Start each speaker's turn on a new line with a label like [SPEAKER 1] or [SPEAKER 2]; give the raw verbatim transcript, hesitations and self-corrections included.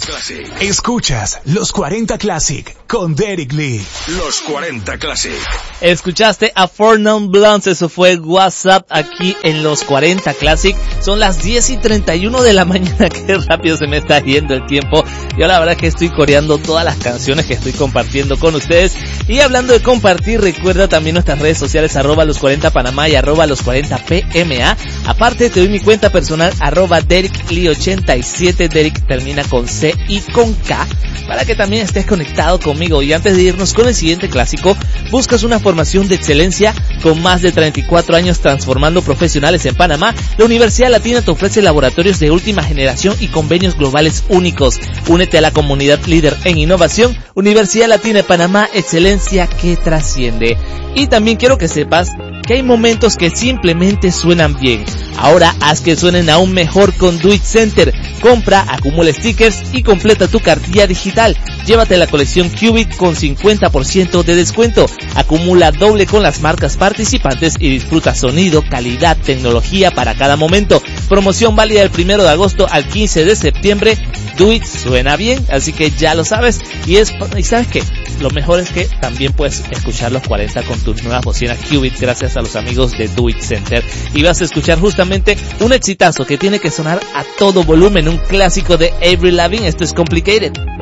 [SPEAKER 1] Classic.
[SPEAKER 2] Escuchas Los cuarenta Classic con Derek Lee.
[SPEAKER 1] Los cuarenta Classic.
[SPEAKER 3] Escuchaste a Four Non Blondes, eso fue WhatsApp aquí en Los cuarenta Classic. Son las diez y treinta y uno de la mañana, qué rápido se me está yendo el tiempo. Yo la verdad que estoy coreando todas las canciones que estoy compartiendo con ustedes. Y hablando de compartir, recuerda también nuestras redes sociales, arroba los cuarenta Panamá y arroba los cuarenta P M A. Aparte te doy mi cuenta personal, arroba Derek Lee ochenta y siete, Derek termina con C y con K, para que también estés conectado conmigo. Y antes de irnos con el siguiente clásico, buscas una formación de excelencia con más de treinta y cuatro años transformando profesionales en Panamá. La Universidad Latina te ofrece laboratorios de última generación y convenios globales únicos. Únete a la comunidad líder en innovación. Universidad Latina de Panamá, excelencia que trasciende. Y también quiero que sepas que hay momentos que simplemente suenan bien. Ahora haz que suenen aún mejor con Do It Center. Compra, acumula stickers y completa tu cartilla digital. Llévate la colección Qubit con cincuenta por ciento de descuento. Acumula doble con las marcas participantes y disfruta sonido, calidad, tecnología para cada momento. Promoción válida del primero de agosto al quince de septiembre. Do It suena bien, así que ya lo sabes. Y es y ¿sabes qué? Lo mejor es que también puedes escuchar los cuarenta con tus nuevas bocinas Qubit gracias a los amigos de Do It Center. Y vas a escuchar justamente un exitazo que tiene que sonar a todo volumen, un clásico de Avril Lavigne. Esto es Complicated.